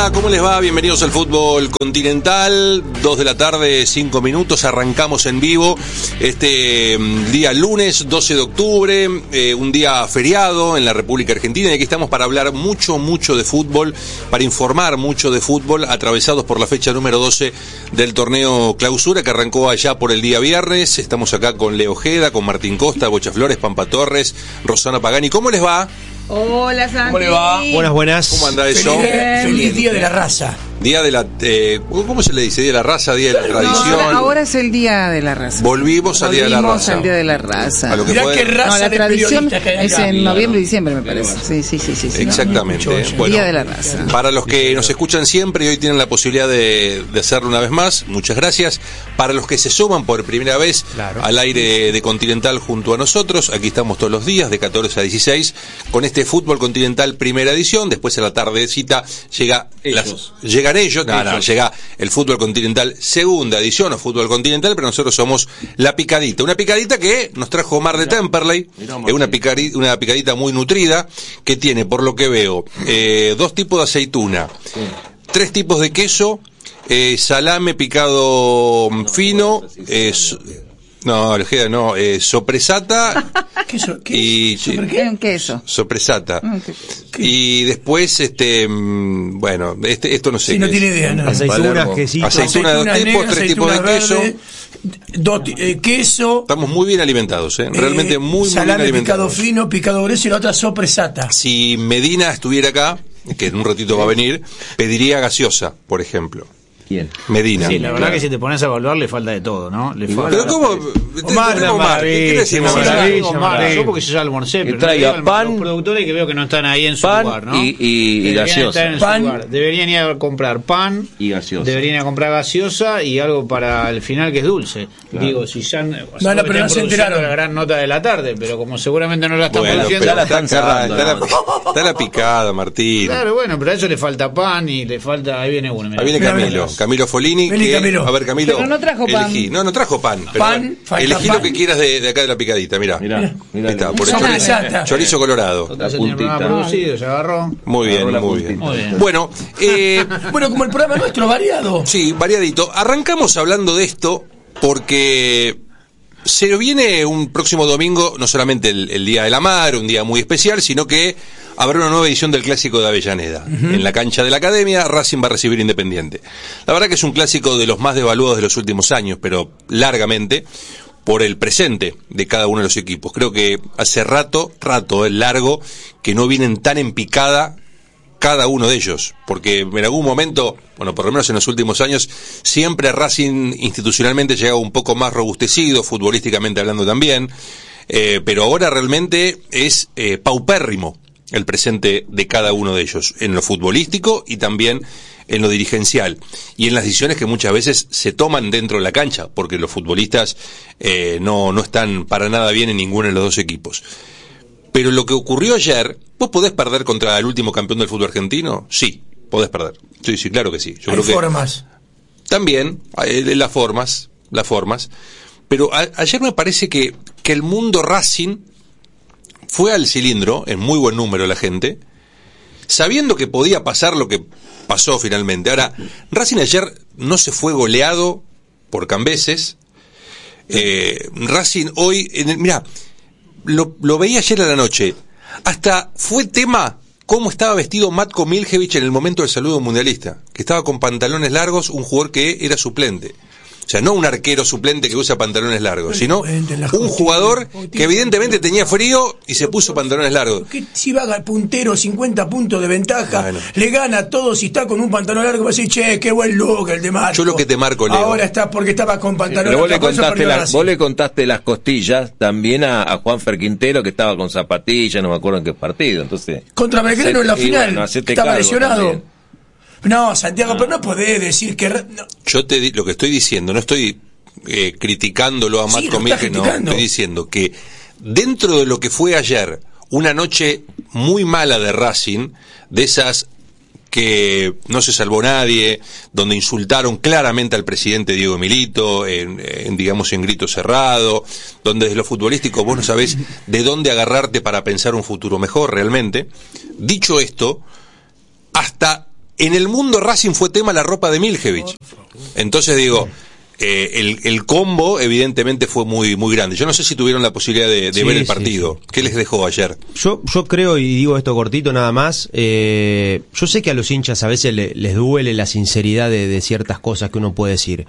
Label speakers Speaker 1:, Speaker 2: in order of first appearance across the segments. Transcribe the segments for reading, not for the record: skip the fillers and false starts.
Speaker 1: Hola, ¿cómo les va? Bienvenidos al Fútbol Continental, 2 de la tarde, 5 minutos, arrancamos en vivo este día lunes 12 de octubre, un día feriado en la República Argentina, y aquí estamos para hablar mucho de fútbol, para informar mucho de fútbol, atravesados por la fecha número 12 del torneo Clausura, que arrancó allá por el día viernes. Estamos acá con Leo Ojeda, con Martín Costa, Bocha Flores, Pampa Torres, Rosana Pagani. ¿Cómo les va?
Speaker 2: Hola, Santi.
Speaker 3: ¿Cómo le va?
Speaker 4: Buenas.
Speaker 1: ¿Cómo anda eso?
Speaker 3: Feliz Día de la Raza.
Speaker 1: Día de la... ¿cómo se le dice? Día de la raza, día de la tradición.
Speaker 2: Ahora es el Día de la Raza.
Speaker 1: Volvimos al Día de la Raza.
Speaker 2: Al Día de la Raza.
Speaker 1: A lo que
Speaker 3: Mirá
Speaker 1: fue...
Speaker 3: qué raza
Speaker 2: la
Speaker 3: de
Speaker 2: tradición
Speaker 3: periodistas que hay
Speaker 2: es
Speaker 3: acá.
Speaker 2: en noviembre y diciembre, me parece. Sí.
Speaker 1: Exactamente. Bueno,
Speaker 2: Día de la Raza.
Speaker 1: para los que nos escuchan siempre y hoy tienen la posibilidad de hacerlo una vez más, muchas gracias. Para los que se suman por primera vez al aire de Continental junto a nosotros, aquí estamos todos los días de 14 a 16 con este Fútbol Continental primera edición. Después a la tardecita llegan ellos. Llega el Fútbol Continental segunda edición o Fútbol Continental, pero nosotros somos la picadita. Una picadita que nos trajo Mar de Temperley, una picadita muy nutrida, que tiene, por lo que veo, 2 tipos de aceituna, 3 tipos de queso, salame picado fino, sopresata.
Speaker 3: ¿Queso?
Speaker 1: Y
Speaker 2: Un queso.
Speaker 1: sopresata. Y después, bueno, esto no sé.
Speaker 3: Sí, no tiene idea. No.
Speaker 4: Aceitunas, quesitos.
Speaker 1: Aceituna de 2 tipos, 3 tipos de queso.
Speaker 3: Queso.
Speaker 1: Estamos muy bien alimentados, realmente muy bien
Speaker 3: salame
Speaker 1: alimentados.
Speaker 3: picado fino, picado grueso y la otra sopresata.
Speaker 1: Si Medina estuviera acá, que en un ratito va a venir, pediría gaseosa, por ejemplo.
Speaker 4: ¿Quién?
Speaker 1: Medina.
Speaker 5: Sí, la verdad que si te pones a evaluar le falta de todo, ¿no? Le falta...
Speaker 1: Pero ¿cómo?
Speaker 5: Yo porque yo ya almorcé, pero
Speaker 4: traiga
Speaker 5: no
Speaker 4: pan,
Speaker 5: los productores que veo que no están ahí en su
Speaker 4: pan
Speaker 5: lugar, ¿no?
Speaker 4: y gaseosa.
Speaker 5: Deberían ir a comprar pan
Speaker 4: y gaseosa.
Speaker 5: Deberían ir a comprar gaseosa y algo para el final que es dulce. Claro. Digo, si ya
Speaker 3: pero no se enteraron
Speaker 5: la gran nota de la tarde, pero como seguramente no la están produciendo,
Speaker 4: ya la están cerrando.
Speaker 1: Está la picada, Martín.
Speaker 5: Claro, bueno, pero a eso le falta pan y le falta... Ahí viene uno.
Speaker 1: Ahí viene Camilo Folini.
Speaker 3: Camilo.
Speaker 1: A ver, Camilo.
Speaker 2: Pero no trajo pan.
Speaker 1: No trajo pan. Pero elegí lo que quieras de acá de la picadita, mirá. Ahí está, por el chorizo colorado.
Speaker 5: Se agarró.
Speaker 1: Muy bien. Bueno,
Speaker 3: como el programa nuestro, variado.
Speaker 1: Sí, variadito. Arrancamos hablando de esto porque se viene un próximo domingo, no solamente el Día de la Madre, un día muy especial, sino que habrá una nueva edición del Clásico de Avellaneda. En la cancha de la Academia, Racing va a recibir Independiente. La verdad que es un clásico de los más devaluados de los últimos años, pero largamente, por el presente de cada uno de los equipos. Creo que hace largo, que no vienen tan en picada cada uno de ellos, porque en algún momento, bueno, por lo menos en los últimos años, siempre Racing institucionalmente llegaba un poco más robustecido, futbolísticamente hablando también, pero ahora realmente es paupérrimo el presente de cada uno de ellos, en lo futbolístico y también en lo dirigencial, y en las decisiones que muchas veces se toman dentro de la cancha, porque los futbolistas no están para nada bien en ninguno de los dos equipos. Pero lo que ocurrió ayer, ¿vos podés perder contra el último campeón del fútbol argentino? Sí, podés perder. Sí, claro que sí.
Speaker 3: Hay formas.
Speaker 1: También, las formas. Pero ayer me parece que el mundo Racing fue al cilindro, en muy buen número la gente, sabiendo que podía pasar lo que pasó finalmente. Ahora, Racing ayer no se fue goleado por Cambeses. Racing hoy, mirá, lo veía ayer a la noche, hasta fue tema cómo estaba vestido Matko Miljevic en el momento del saludo mundialista, que estaba con pantalones largos, un jugador que era suplente. O sea, no un arquero suplente que usa pantalones largos, sino un jugador que evidentemente tenía frío y se puso pantalones largos.
Speaker 3: Si va al puntero, 50 puntos de ventaja, le gana a todos y está con un pantalón largo, va a decir, che, qué buen look el de Marco.
Speaker 1: Yo lo que te marco, Leo.
Speaker 3: Ahora está porque estaba con pantalones largos.
Speaker 4: Vos le contaste las costillas también a Juanfer Quintero, que estaba con zapatillas, no me acuerdo en qué partido. Entonces,
Speaker 3: contra Belgrano en la final, estaba lesionado.
Speaker 4: También.
Speaker 3: No, Santiago, pero no podés decir que... No.
Speaker 1: Yo lo que estoy diciendo, no estoy criticándolo a Matko Miljevic, no, estoy diciendo que dentro de lo que fue ayer, una noche muy mala de Racing, de esas que no se salvó nadie, donde insultaron claramente al presidente Diego Milito, en grito cerrado, donde desde lo futbolístico vos no sabés de dónde agarrarte para pensar un futuro mejor realmente. Dicho esto, hasta en el mundo Racing fue tema la ropa de Miljevic. Entonces digo, el combo evidentemente fue muy muy grande. Yo no sé si tuvieron la posibilidad de ver el partido. Sí. ¿Qué les dejó ayer?
Speaker 6: Yo creo, y digo esto cortito nada más, yo sé que a los hinchas a veces les duele la sinceridad de ciertas cosas que uno puede decir.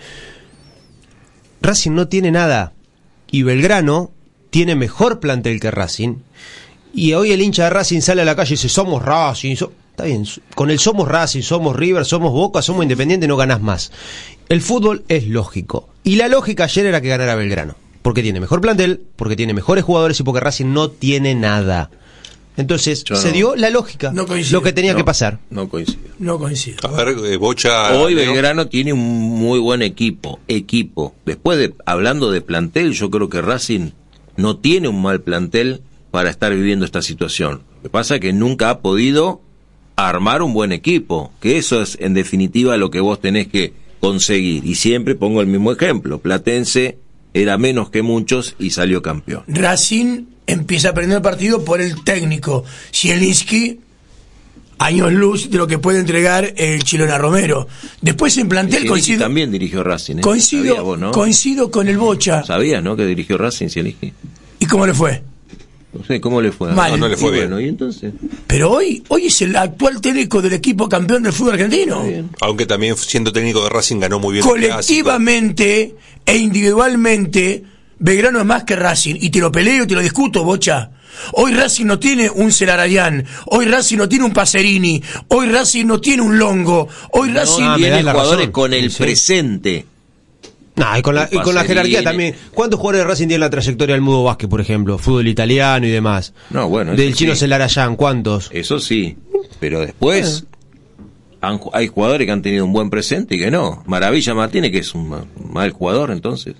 Speaker 6: Racing no tiene nada, y Belgrano tiene mejor plantel que Racing, y hoy el hincha de Racing sale a la calle y dice, somos Racing, está bien, con el somos Racing, somos River, somos Boca, somos Independiente, no ganás más. El fútbol es lógico, y la lógica ayer era que ganara Belgrano, porque tiene mejor plantel, porque tiene mejores jugadores y porque Racing no tiene nada. Entonces, se dio la lógica, lo que tenía que pasar.
Speaker 4: No coincido.
Speaker 1: A ver, Bocha...
Speaker 4: Hoy Belgrano tiene un muy buen equipo. Después hablando de plantel, yo creo que Racing no tiene un mal plantel para estar viviendo esta situación. Lo que pasa es que nunca ha podido armar un buen equipo, que eso es en definitiva lo que vos tenés que conseguir. Y siempre pongo el mismo ejemplo. Platense era menos que muchos y salió campeón.
Speaker 3: Racing empieza a perder el partido por el técnico Zielinski, años luz de lo que puede entregar el Chilona Romero. Después en plantel coincido.
Speaker 4: También dirigió Racing.
Speaker 3: Coincido con el Bocha.
Speaker 4: ¿Sabías, no? Que dirigió Racing Zielinski.
Speaker 3: ¿Y cómo le fue?
Speaker 4: No sé, ¿cómo le fue?
Speaker 1: No le fue bien.
Speaker 4: Bueno, ¿y entonces?
Speaker 3: Pero hoy es el actual técnico del equipo campeón del fútbol argentino.
Speaker 1: Aunque también siendo técnico de Racing ganó muy bien.
Speaker 3: Colectivamente e individualmente, Belgrano es más que Racing. Y te lo peleo y te lo discuto, Bocha. Hoy Racing no tiene un Celarayán, hoy Racing no tiene un Pacerini, hoy Racing no tiene un Longo, hoy Racing
Speaker 4: tiene jugadores con el presente.
Speaker 6: Y con la jerarquía también. ¿Cuántos jugadores de Racing tienen la trayectoria del Mudo Vázquez, por ejemplo? Fútbol italiano y demás.
Speaker 4: No, bueno.
Speaker 6: Del chino Celarayán, ¿cuántos?
Speaker 4: Eso sí, pero después hay jugadores que han tenido un buen presente y que no. Maravilla Martínez, que es un mal jugador, entonces.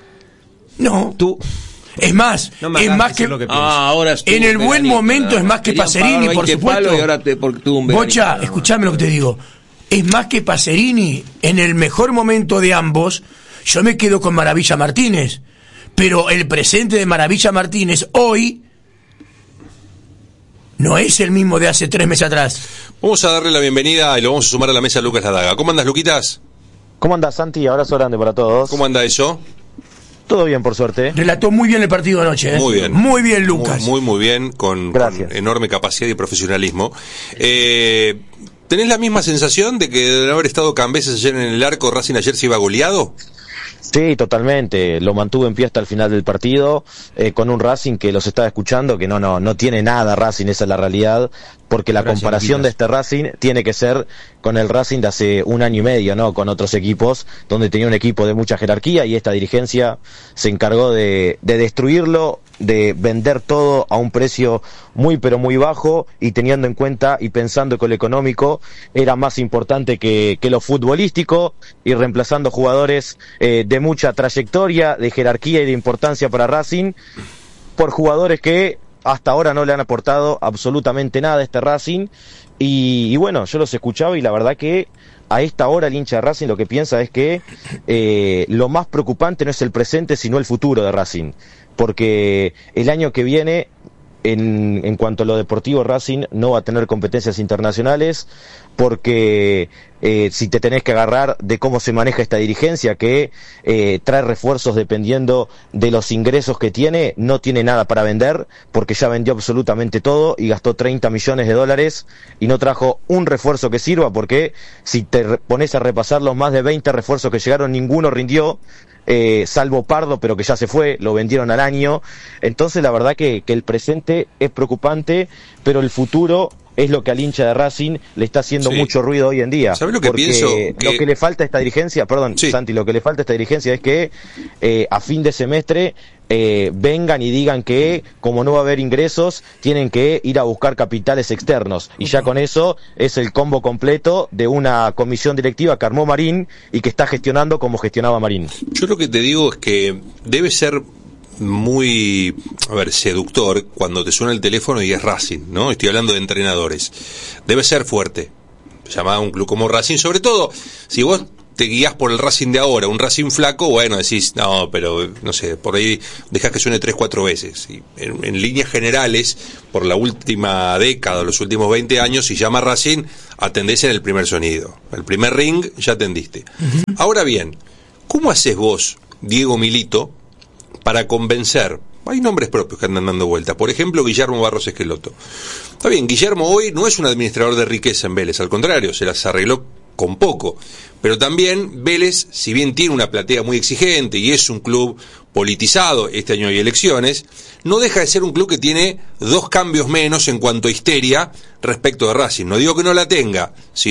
Speaker 3: No. Es más, que
Speaker 4: ahora
Speaker 3: en el buen momento es más que Pacerini, por supuesto.
Speaker 4: Y ahora
Speaker 3: Bocha, escuchame lo que te digo. Es más que Pacerini en el mejor momento de ambos. Yo me quedo con Maravilla Martínez, pero el presente de Maravilla Martínez hoy no es el mismo de hace 3 meses atrás.
Speaker 1: Vamos a darle la bienvenida y lo vamos a sumar a la mesa a Lucas Ladaga. ¿Cómo andas, Luquitas?
Speaker 7: ¿Cómo andas, Santi? Abrazo grande para todos.
Speaker 1: ¿Cómo anda eso?
Speaker 7: Todo bien, por suerte.
Speaker 3: Relató muy bien el partido de anoche, ¿eh?
Speaker 1: Muy bien.
Speaker 3: Muy bien, Lucas.
Speaker 1: Muy bien, con enorme capacidad y profesionalismo. ¿Tenés la misma sensación de que de haber estado Cambeses ayer en el arco, Racing ayer se iba goleado?
Speaker 7: Sí, totalmente. Lo mantuvo en pie hasta el final del partido, con un Racing que los estaba escuchando, que no tiene nada Racing, esa es la realidad, porque la comparación de este Racing tiene que ser con el Racing de hace 1 año y medio, ¿no? Con otros equipos, donde tenía un equipo de mucha jerarquía y esta dirigencia se encargó de destruirlo, de vender todo a un precio muy pero muy bajo y teniendo en cuenta y pensando que lo económico era más importante que lo futbolístico y reemplazando jugadores de mucha trayectoria, de jerarquía y de importancia para Racing por jugadores que hasta ahora no le han aportado absolutamente nada a este Racing y bueno, yo los escuchaba y la verdad que a esta hora el hincha de Racing lo que piensa es que lo más preocupante no es el presente sino el futuro de Racing, porque el año que viene en cuanto a lo deportivo Racing no va a tener competencias internacionales porque si te tenés que agarrar de cómo se maneja esta dirigencia que trae refuerzos dependiendo de los ingresos que tiene, no tiene nada para vender porque ya vendió absolutamente todo y gastó $30 millones y no trajo un refuerzo que sirva porque si te pones a repasar los más de 20 refuerzos que llegaron ninguno rindió, salvo Pardo, pero que ya se fue, lo vendieron al año. Entonces la verdad que el presente es preocupante, pero el futuro es lo que al hincha de Racing le está haciendo mucho ruido hoy en día.
Speaker 1: ¿Sabes lo que pienso?
Speaker 7: Lo que le falta a esta dirigencia, Santi, lo que le falta a esta dirigencia es que a fin de semestre vengan y digan que como no va a haber ingresos tienen que ir a buscar capitales externos y ya con eso es el combo completo de una comisión directiva que armó Marín y que está gestionando como gestionaba Marín.
Speaker 1: Yo lo que te digo es que debe ser muy, seductor cuando te suena el teléfono y es Racing, ¿no? Estoy hablando de entrenadores. Debe ser fuerte llamar a un club como Racing, sobre todo si vos te guías por el Racing de ahora, un Racing flaco, bueno, decís, no, pero no sé, por ahí dejás que suene 3-4 veces. Y en líneas generales, por la última década, los últimos 20 años, si llama Racing, atendés en el primer sonido. El primer ring, ya atendiste. Ahora bien, ¿cómo haces vos, Diego Milito, para convencer? Hay nombres propios que andan dando vuelta. Por ejemplo, Guillermo Barros Esqueloto. Está bien, Guillermo hoy no es un administrador de riqueza en Vélez, al contrario, se las arregló con poco. Pero también Vélez, si bien tiene una platea muy exigente y es un club politizado, este año hay elecciones, no deja de ser un club que tiene 2 cambios menos en cuanto a histeria respecto de Racing. No digo que no la tenga, sino